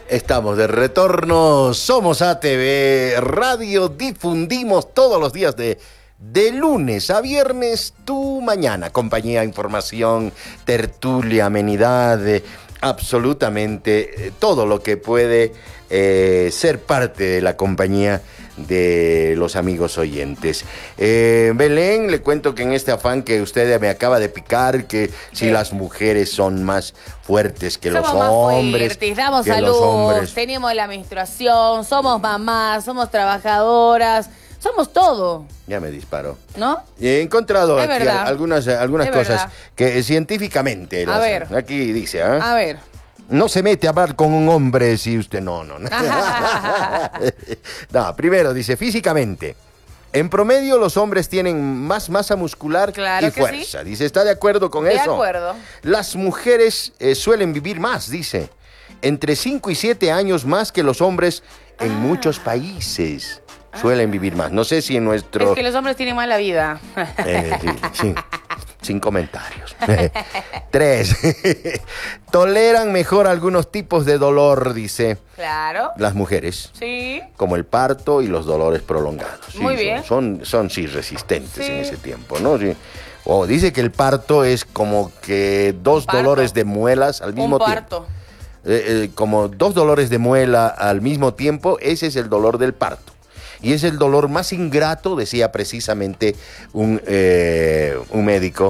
Estamos de retorno, somos ATV Radio, difundimos todos los días de lunes a viernes tu mañana. Compañía, información, tertulia, amenidad, absolutamente todo lo que puede ser parte de la compañía de los amigos oyentes. Belén, le cuento que en este afán que usted me acaba de picar, que si las mujeres son más fuertes que los hombres, fuertes, damos salud, tenemos la menstruación, somos mamás, somos trabajadoras, somos todo. Ya me disparó. ¿No? He encontrado es aquí verdad. algunas cosas verdad. que científicamente A ver. aquí dice, A ver. no se mete a hablar con un hombre si usted no. No, primero dice, físicamente, en promedio los hombres tienen más masa muscular y fuerza. Sí. Dice, ¿está de acuerdo con eso? De acuerdo. Las mujeres suelen vivir más, dice, entre 5 y 7 años más que los hombres en muchos países. Suelen vivir más. No sé si en nuestro... Es que los hombres tienen mala vida. Sí. Sin comentarios. 3. Toleran mejor algunos tipos de dolor, dice. Claro. Las mujeres. Sí. Como el parto y los dolores prolongados. Sí, muy bien. Son sí resistentes en ese tiempo, ¿no? Sí. Dice que el parto es como que dos dolores de muelas al mismo tiempo. Como dos dolores de muela al mismo tiempo, ese es el dolor del parto. Y es el dolor más ingrato, decía precisamente un médico,